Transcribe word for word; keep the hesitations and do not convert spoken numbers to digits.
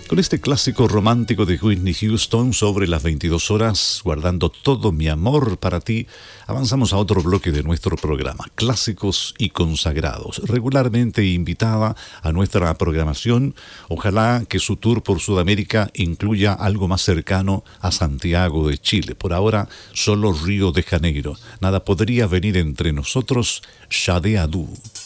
Con este clásico romántico de Whitney Houston sobre las veintidós horas, guardando todo mi amor para ti, avanzamos a otro bloque de nuestro programa, Clásicos y Consagrados. Regularmente invitada a nuestra programación, ojalá que su tour por Sudamérica incluya algo más cercano a Santiago de Chile. Por ahora, solo Río de Janeiro. Nada podría venir entre nosotros, Xade Adu.